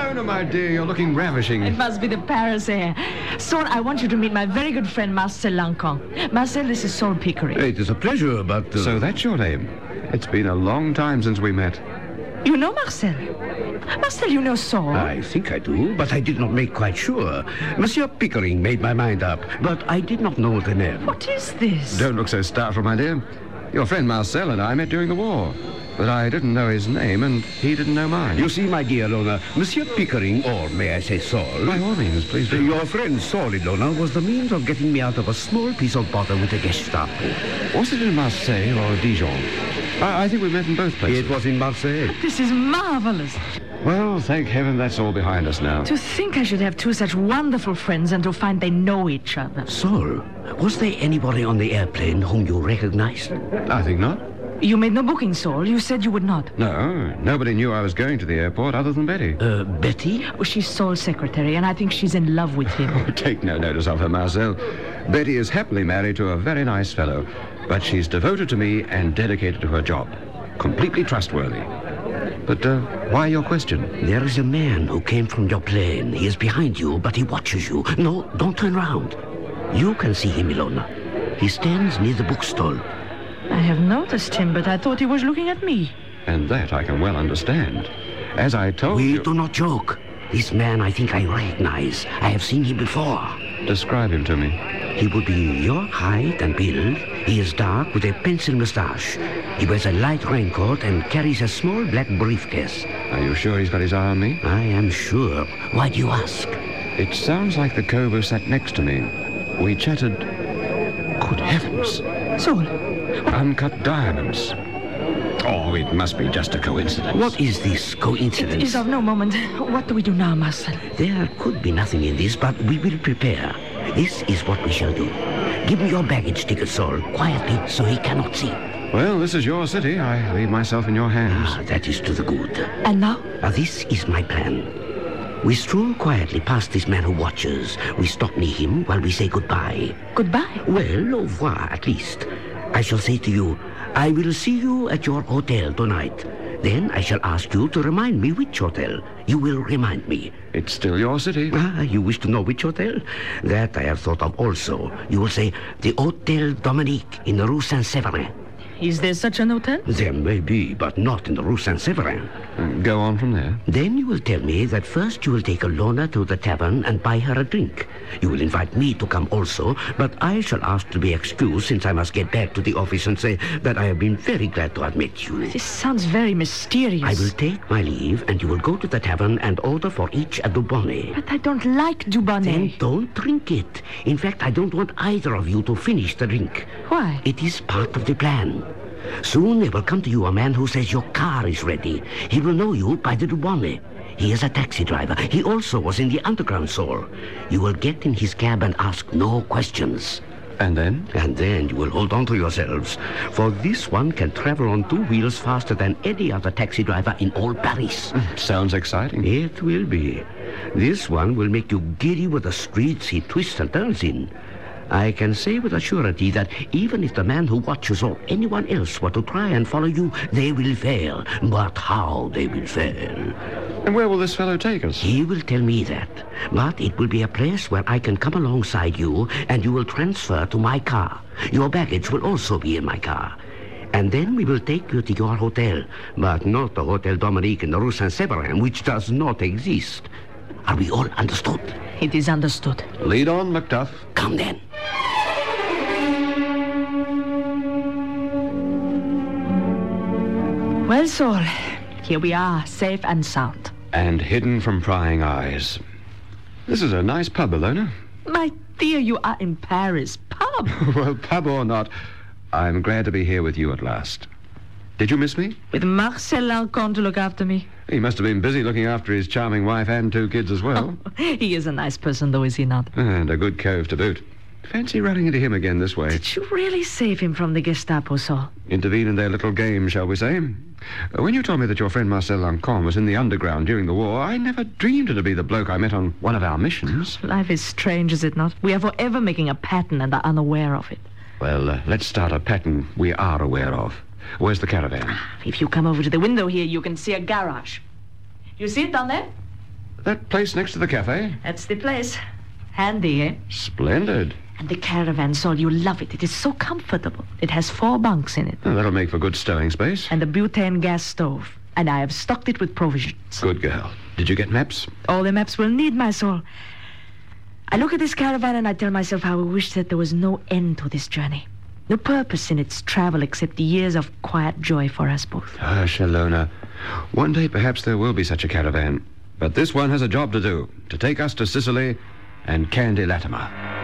Ilona, my dear, you're looking ravishing. It must be the Paris air. Saul, I want you to meet my very good friend, Marcel Lancon. Marcel, this is Saul Pickering. It is a pleasure, but... So that's your name. It's been a long time since we met. You know Marcel? Marcel, you know Saul? I think I do, but I did not make quite sure. Monsieur Pickering made my mind up, but I did not know the name. What is this? Don't look so startled, my dear. Your friend Marcel and I met during the war. But I didn't know his name, and he didn't know mine. You see, my dear Ilona, Monsieur Pickering, or may I say Saul... By all means, please do. Your friend Saul, Ilona, was the means of getting me out of a small piece of bother with the Gestapo. Was it in Marseille or Dijon? I think we met in both places. It was in Marseille. This is marvelous. Well, thank heaven that's all behind us now. To think I should have two such wonderful friends and to find they know each other. Saul, was there anybody on the airplane whom you recognized? I think not. You made no booking, Saul. You said you would not. No, nobody knew I was going to the airport other than Betty. Betty? Oh, she's Saul's secretary, and I think she's in love with him. Take no notice of her, Marcel. Betty is happily married to a very nice fellow, but she's devoted to me and dedicated to her job. Completely trustworthy. But why your question? There is a man who came from your plane. He is behind you, but he watches you. No, don't turn around. You can see him, Ilona. He stands near the bookstall. I have noticed him, but I thought he was looking at me. And that I can well understand. As I told you... We do not joke. This man I think I recognize. I have seen him before. Describe him to me. He would be your height and build. He is dark with a pencil mustache. He wears a light raincoat and carries a small black briefcase. Are you sure he's got his eye on me? I am sure. Why do you ask? It sounds like the cove who sat next to me. We chatted... Good heavens. Saul. Uncut diamonds. Oh, it must be just a coincidence. What is this coincidence? It is of no moment. What do we do now, Marcel? There could be nothing in this, but we will prepare. This is what we shall do. Give me your baggage ticket, Saul, quietly, so he cannot see. Well, this is your city. I leave myself in your hands. That is to the good. And now? This is my plan. We stroll quietly past this man who watches. We stop near him while we say goodbye. Goodbye? Well, au revoir, at least. I shall say to you, I will see you at your hotel tonight. Then I shall ask you to remind me which hotel. You will remind me. It's still your city. You wish to know which hotel? That I have thought of also. You will say, the Hotel Dominique in the Rue Saint-Severin. Is there such an hotel? There may be, but not in the Rue Saint-Severin. Go on from there. Then you will tell me that first you will take Ilona to the tavern and buy her a drink. You will invite me to come also, but I shall ask to be excused since I must get back to the office and say that I have been very glad to have met you. This sounds very mysterious. I will take my leave and you will go to the tavern and order for each a Dubonnet. But I don't like Dubonnet. Then don't drink it. In fact, I don't want either of you to finish the drink. Why? It is part of the plan. Soon there will come to you a man who says your car is ready. He will know you by the Dubonnet. He is a taxi driver. He also was in the underground, Saul. You will get in his cab and ask no questions. And then? And then you will hold on to yourselves. For this one can travel on two wheels faster than any other taxi driver in all Paris. Sounds exciting. It will be. This one will make you giddy with the streets he twists and turns in. I can say with a surety that even if the man who watches or anyone else were to try and follow you, they will fail. But how they will fail? And where will this fellow take us? He will tell me that. But it will be a place where I can come alongside you and you will transfer to my car. Your baggage will also be in my car. And then we will take you to your hotel, but not the Hotel Dominique in the Rue Saint-Severin, which does not exist. Are we all understood? It is understood. Lead on, Macduff. Come then. Well, Saul, here we are, safe and sound. And hidden from prying eyes. This is a nice pub, Ilona. My dear, you are in Paris. Pub. Well, pub or not, I'm glad to be here with you at last. Did you miss me? With Marcel Lancon to look after me. He must have been busy looking after his charming wife and two kids as well. He is a nice person, though, is he not? And a good cove to boot. Fancy running into him again this way. Did you really save him from the Gestapo, Saul? Intervene in their little game, shall we say? When you told me that your friend Marcel Lancon was in the underground during the war, I never dreamed it'd be the bloke I met on one of our missions. Life is strange, is it not? We are forever making a pattern and are unaware of it. Well, let's start a pattern we are aware of. Where's the caravan? If you come over to the window here, you can see a garage. You see it down there? that place next to the cafe? That's the place. Handy, eh? Splendid. And the caravan, Saul, you'll love it. It is so comfortable. It has 4 bunks in it. Oh, that'll make for good stowing space. And a butane gas stove. And I have stocked it with provisions. Good girl. Did you get maps? All the maps we'll need, my soul. I look at this caravan and I tell myself how I wish that there was no end to this journey. No purpose in its travel except the years of quiet joy for us both. Ah, Shalona. One day perhaps there will be such a caravan. But this one has a job to do. To take us to Sicily and Candy Latimer.